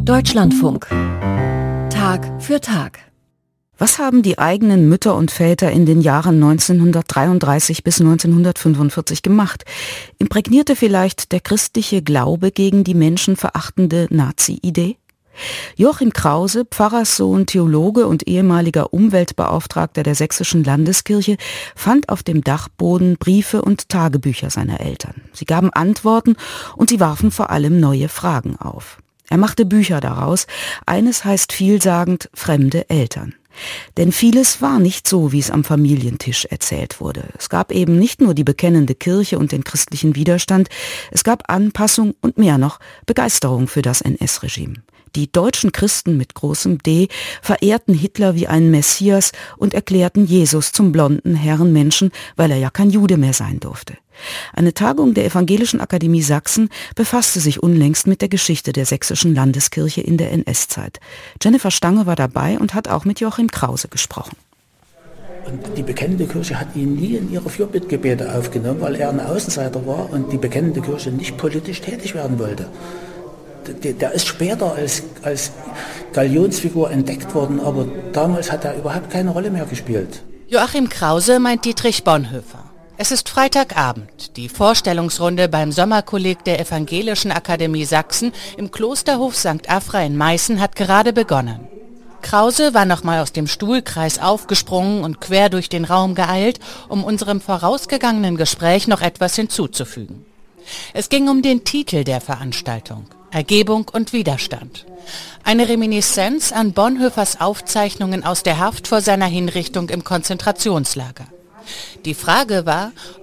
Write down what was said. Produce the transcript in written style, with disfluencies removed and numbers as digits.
Deutschlandfunk. Tag für Tag. Was haben die eigenen Mütter und Väter in den Jahren 1933 bis 1945 gemacht? Imprägnierte vielleicht der christliche Glaube gegen die menschenverachtende Nazi-Idee? Joachim Krause, Pfarrerssohn, Theologe und ehemaliger Umweltbeauftragter der Sächsischen Landeskirche, fand auf dem Dachboden Briefe und Tagebücher seiner Eltern. Sie gaben Antworten und sie warfen vor allem neue Fragen auf. Er machte Bücher daraus. Eines heißt vielsagend »Fremde Eltern«. Denn vieles war nicht so, wie es am Familientisch erzählt wurde. Es gab eben nicht nur die bekennende Kirche und den christlichen Widerstand, es gab Anpassung und mehr noch, Begeisterung für das NS-Regime. Die deutschen Christen mit großem D verehrten Hitler wie einen Messias und erklärten Jesus zum blonden Herrenmenschen, weil er ja kein Jude mehr sein durfte. Eine Tagung der Evangelischen Akademie Sachsen befasste sich unlängst mit der Geschichte der Sächsischen Landeskirche in der NS-Zeit. Jennifer Stange war dabei und hat auch mit Joachim Krause gesprochen. Und die bekennende Kirche hat ihn nie in ihre Fürbittgebete aufgenommen, weil er ein Außenseiter war und die bekennende Kirche nicht politisch tätig werden wollte. Der ist später als Galionsfigur entdeckt worden, aber damals hat er überhaupt keine Rolle mehr gespielt. Joachim Krause meint Dietrich Bonhoeffer. Es ist Freitagabend. Die Vorstellungsrunde beim Sommerkolleg der Evangelischen Akademie Sachsen im Klosterhof St. Afra in Meißen hat gerade begonnen. Krause war nochmal aus dem Stuhlkreis aufgesprungen und quer durch den Raum geeilt, um unserem vorausgegangenen Gespräch noch etwas hinzuzufügen. Es ging um den Titel der Veranstaltung: Ergebung und Widerstand. Eine Reminiszenz an Bonhoeffers Aufzeichnungen aus der Haft vor seiner Hinrichtung im Konzentrationslager. Die Frage war,